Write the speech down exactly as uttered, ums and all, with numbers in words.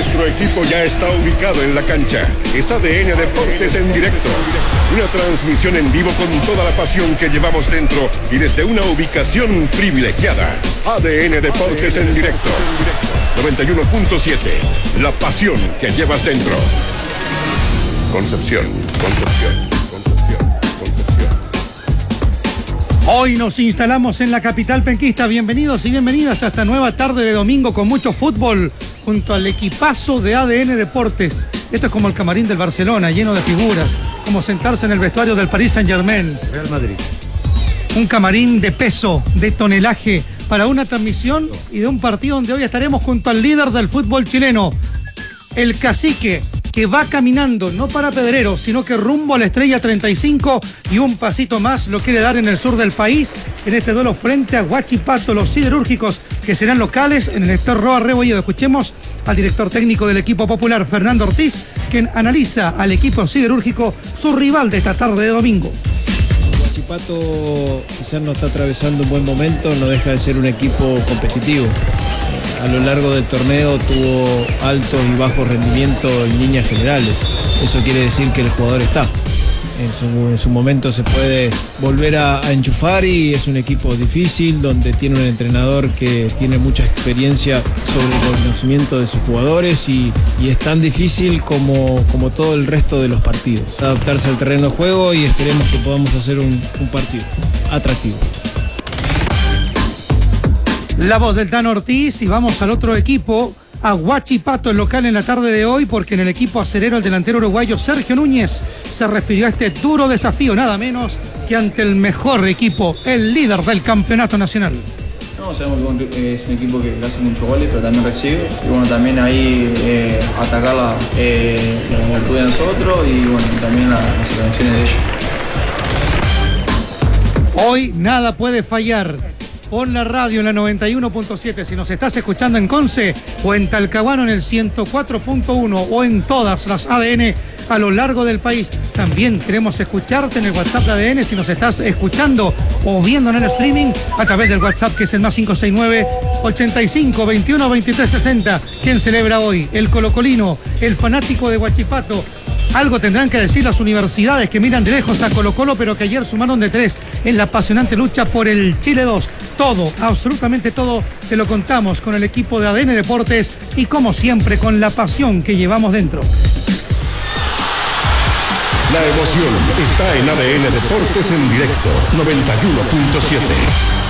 Nuestro equipo ya está ubicado en la cancha. Es A D N Deportes en directo. Una transmisión en vivo con toda la pasión que llevamos dentro y desde una ubicación privilegiada. A D N Deportes en directo. noventa y uno punto siete. La pasión que llevas dentro. Concepción, Concepción, Concepción, Concepción. Hoy nos instalamos en la capital penquista. Bienvenidos y bienvenidas a esta nueva tarde de domingo con mucho fútbol junto al equipazo de A D N Deportes. Esto es como el camarín del Barcelona, lleno de figuras, como sentarse en el vestuario del Paris Saint-Germain. Real Madrid. Un camarín de peso, de tonelaje, para una transmisión y de un partido donde hoy estaremos junto al líder del fútbol chileno, el Cacique, que va caminando, no para Pedrero, sino que rumbo a la estrella treinta y cinco y un pasito más lo quiere dar en el sur del país, en este duelo frente a Huachipato, los siderúrgicos que serán locales en el Estadio Roa Rebolledo. Escuchemos al director técnico del equipo popular, Fernando Ortiz, quien analiza al equipo siderúrgico, su rival de esta tarde de domingo. Huachipato quizás no está atravesando un buen momento, no deja de ser un equipo competitivo. A lo largo del torneo tuvo altos y bajos rendimientos en líneas generales. Eso quiere decir que el jugador está. En su, en su momento se puede volver a, a enchufar y es un equipo difícil donde tiene un entrenador que tiene mucha experiencia sobre el conocimiento de sus jugadores y, y es tan difícil como, como todo el resto de los partidos. Adaptarse al terreno de juego y esperemos que podamos hacer un, un partido atractivo. La voz del Tano Ortiz y vamos al otro equipo, a Huachipato, el local en la tarde de hoy, porque en el equipo acerero el delantero uruguayo Sergio Núñez se refirió a este duro desafío, nada menos que ante el mejor equipo, el líder del campeonato nacional. No, sabemos que es un equipo que hace muchos goles, pero también recibe. Y bueno, también ahí eh, atacar la, eh, la virtud de nosotros y bueno, también la, las intervenciones de ellos. Hoy nada puede fallar. Pon la radio en la noventa y uno punto siete si nos estás escuchando en Conce o en Talcahuano en el ciento cuatro punto uno o en todas las A D N a lo largo del país. También queremos escucharte en el WhatsApp de A D N si nos estás escuchando o viendo en el streaming a través del WhatsApp que es el más cinco seis nueve, ochenta y cinco, veintiuno, veintitrés, sesenta. ¿Quién celebra hoy? El colocolino, el fanático de Huachipato. Algo tendrán que decir las universidades que miran de lejos a Colo Colo, pero que ayer sumaron de tres en la apasionante lucha por el Chile dos. Todo, absolutamente todo, te lo contamos con el equipo de A D N Deportes y como siempre con la pasión que llevamos dentro. La emoción está en A D N Deportes en directo, noventa y uno punto siete.